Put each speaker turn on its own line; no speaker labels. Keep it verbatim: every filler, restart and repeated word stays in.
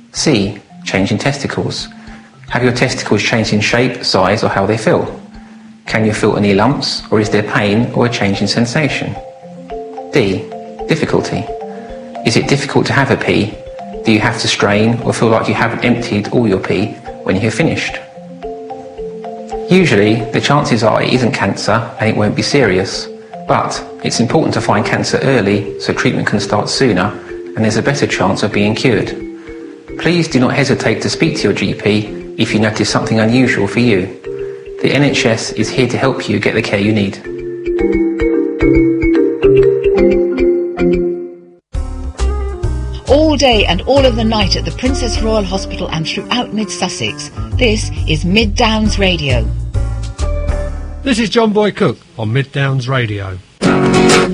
C. Change in testicles. Have your testicles changed in shape, size, or how they feel? Can you feel any lumps, or is there pain or a change in sensation? D. Difficulty. Is it difficult to have a pee? Do you have to strain or feel like you haven't emptied all your pee when you have finished? Usually, the chances are it isn't cancer and it won't be serious, but it's important to find cancer early so treatment can start sooner and there's a better chance of being cured. Please do not hesitate to speak to your G P if you notice something unusual for you. The N H S is here to help you get the care you need.
All day and all of the night at the Princess Royal Hospital and throughout Mid Sussex. This is Mid Downs Radio.
This is John Boy Cook on Mid Downs Radio.